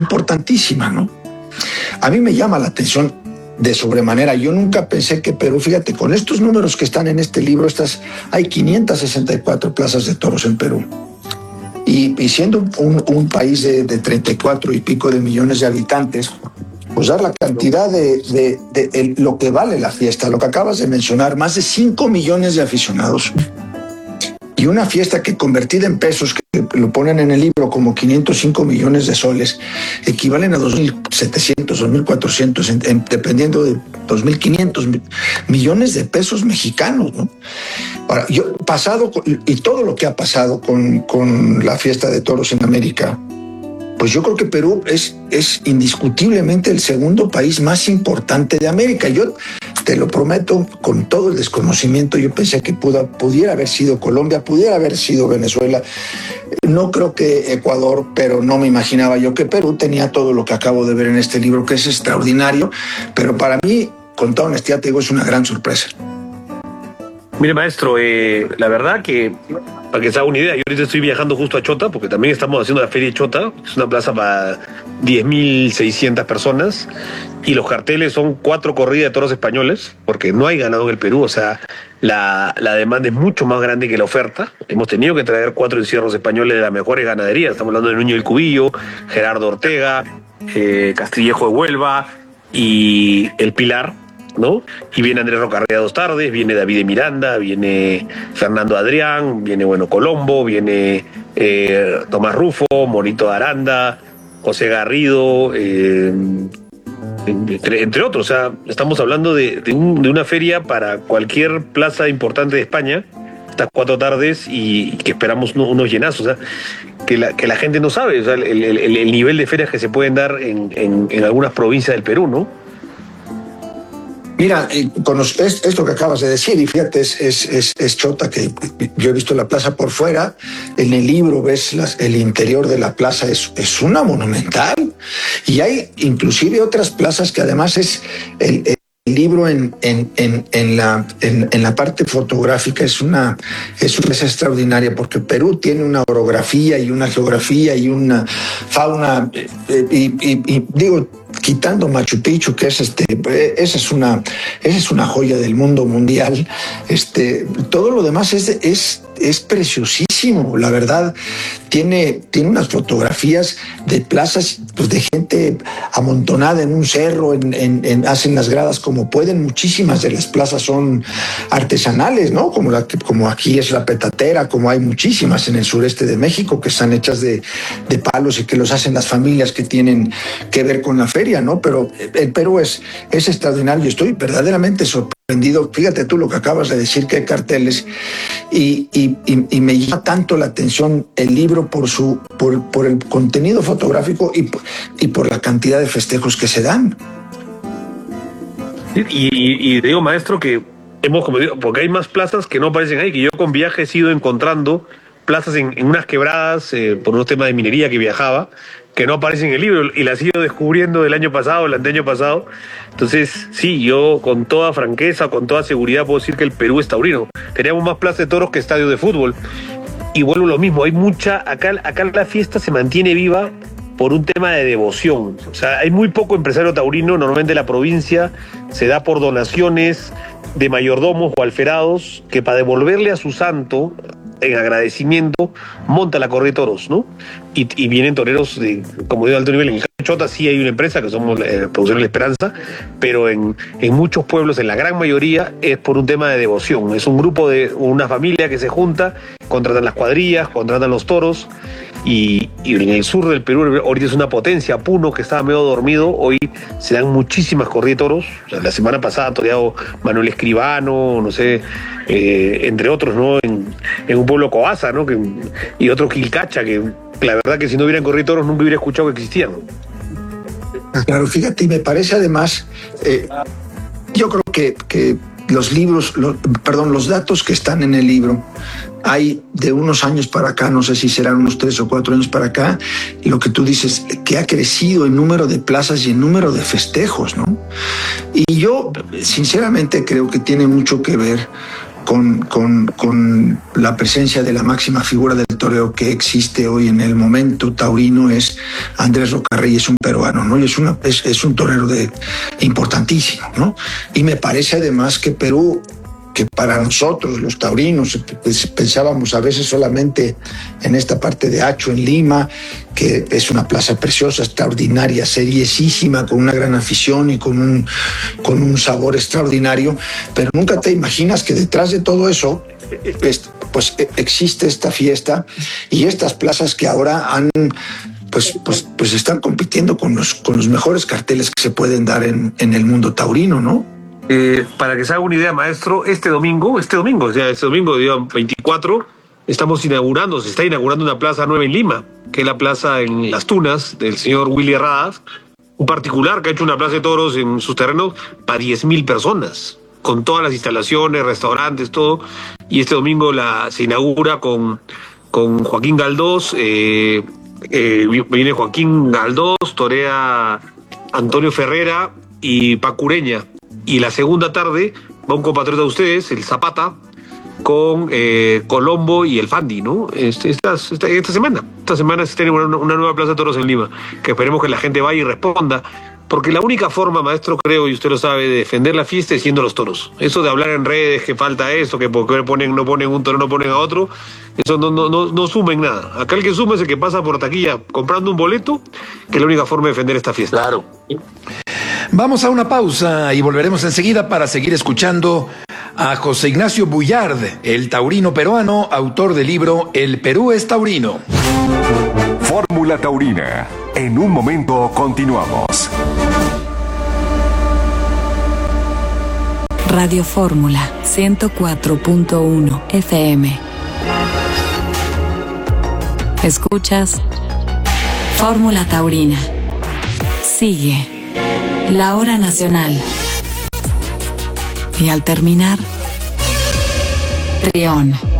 importantísima, ¿no? A mí me llama la atención de sobremanera. Yo nunca pensé que Perú, fíjate, con estos números que están en este libro, hay 564 plazas de toros en Perú. Y siendo un país de 34 y pico de millones de habitantes, pues dar la cantidad de lo que vale la fiesta, lo que acabas de mencionar, más de 5 millones de aficionados. Y una fiesta que convertida en pesos, que lo ponen en el libro como 505 millones de soles, equivalen a 2.700, 2.400, dependiendo de 2.500 millones de pesos mexicanos, ¿no? Ahora, y todo lo que ha pasado con la fiesta de toros en América, pues yo creo que Perú es indiscutiblemente el segundo país más importante de América. Yo te lo prometo, con todo el desconocimiento, yo pensé que pudiera haber sido Colombia, pudiera haber sido Venezuela. No creo que Ecuador, pero no me imaginaba yo que Perú tenía todo lo que acabo de ver en este libro, que es extraordinario. Pero para mí, con toda honestidad te digo, es una gran sorpresa. Mire, maestro, la verdad que, para que se haga una idea, yo ahorita estoy viajando justo a Chota, porque también estamos haciendo la Feria de Chota, es una plaza para 10.600 personas, y los carteles son 4 corridas de toros españoles, porque no hay ganado en el Perú, o sea, la demanda es mucho más grande que la oferta. Hemos tenido que traer 4 encierros españoles de las mejores ganaderías, estamos hablando de Nuño del Cubillo, Gerardo Ortega, Castillejo de Huelva y El Pilar, ¿no? Y viene Andrés Rocarrea 2 tardes, viene David de Miranda, viene Fernando Adrián, viene Colombo, viene Tomás Rufo, Morito de Aranda, José Garrido, entre otros. O sea, estamos hablando de una feria para cualquier plaza importante de España, estas 4 tardes, y que esperamos unos llenazos. O sea, que la gente no sabe, o sea, el nivel de ferias que se pueden dar en algunas provincias del Perú, ¿no? Mira, esto que acabas de decir, y fíjate, es Chota, que yo he visto la plaza por fuera, en el libro ves el interior de la plaza, es una monumental, y hay inclusive otras plazas que además es el libro en la parte fotográfica es extraordinaria, porque Perú tiene una orografía y una geografía y una fauna, y digo, quitando Machu Picchu, que esa es una joya del mundo mundial, todo lo demás es preciosísimo, la verdad. Tiene unas fotografías de plazas, pues, de gente amontonada en un cerro, hacen las gradas como pueden. Muchísimas de las plazas son artesanales, ¿no? Como aquí es la Petatera, como hay muchísimas en el sureste de México que están hechas de palos y que los hacen las familias que tienen que ver con la feria, ¿no? Pero el Perú es extraordinario. Estoy verdaderamente sorprendido. Fíjate tú lo que acabas de decir, que hay carteles, y me llama tanto la atención el libro por el contenido fotográfico y por la cantidad de festejos que se dan. Y digo, maestro, que porque hay más plazas que no aparecen ahí, que yo con viajes he ido encontrando plazas en unas quebradas, por unos temas de minería que viajaba, que no aparecen en el libro, y las he ido descubriendo del año pasado, el anteaño pasado. Entonces, sí, yo con toda franqueza, con toda seguridad puedo decir que el Perú es taurino. Teníamos más plazas de toros que estadios de fútbol. Y vuelvo a lo mismo, hay acá la fiesta se mantiene viva por un tema de devoción. O sea, hay muy poco empresario taurino. Normalmente la provincia se da por donaciones de mayordomos o alferados que, para devolverle a su santo, en agradecimiento, monta la corrida de toros, ¿no? Y vienen toreros como de alto nivel. En Chota sí hay una empresa que somos Producciones La Esperanza, pero en muchos pueblos, en la gran mayoría, es por un tema de devoción. Es un grupo una familia que se junta, contratan las cuadrillas, contratan los toros, y en el sur del Perú ahorita es una potencia. Puno, que estaba medio dormido, hoy se dan muchísimas corridas de toros. O sea, la semana pasada ha toreado Manuel Escribano, no sé, entre otros, ¿no? En un pueblo Coaza, ¿no? Y otro Quilcacha, que la verdad que si no hubieran corrido toros nunca hubiera escuchado que existían. Claro, fíjate, y me parece además, yo creo que los datos que están en el libro, hay de unos años para acá, no sé si serán unos 3 o 4 años para acá, lo que tú dices, que ha crecido el número de plazas y el número de festejos, ¿no? Y yo sinceramente creo que tiene mucho que ver con la presencia de la máxima figura del toreo que existe hoy en el momento taurino, es Andrés Rocarrey, es un peruano, ¿no? Y es un torero importantísimo, ¿no? Y me parece además que Perú, que para nosotros los taurinos pensábamos a veces solamente en esta parte de Hacho, en Lima, que es una plaza preciosa, extraordinaria, seriosísima, con una gran afición y con un sabor extraordinario, pero nunca te imaginas que detrás de todo eso pues existe esta fiesta y estas plazas que ahora han pues están compitiendo con los mejores carteles que se pueden dar en el mundo taurino, ¿no? Para que se haga una idea, maestro, este domingo, día 24, se está inaugurando una plaza nueva en Lima, que es la plaza en Las Tunas del señor Willy Herradas, un particular que ha hecho una plaza de toros en sus terrenos para 10.000 personas, con todas las instalaciones, restaurantes, todo. Y este domingo se inaugura con Joaquín Galdós, viene Joaquín Galdós, torea Antonio Ferrera y Pacureña. Y la segunda tarde va un compatriota de ustedes, el Zapata, con Colombo y el Fandi, ¿no? Esta semana se tiene una nueva plaza de toros en Lima, que esperemos que la gente vaya y responda, porque la única forma, maestro, creo, y usted lo sabe, de defender la fiesta es siendo los toros. Eso de hablar en redes que falta eso, que porque no ponen un toro, no ponen a otro, eso no suma en nada. Acá el que suma es el que pasa por taquilla comprando un boleto, que es la única forma de defender esta fiesta. Claro. Vamos a una pausa y volveremos enseguida para seguir escuchando a José Ignacio Bullard, el taurino peruano, autor del libro El Perú es taurino. Fórmula Taurina. En un momento continuamos. Radio Fórmula 104.1 FM. Escuchas Fórmula Taurina. Sigue la hora nacional. Y al terminar, Trión.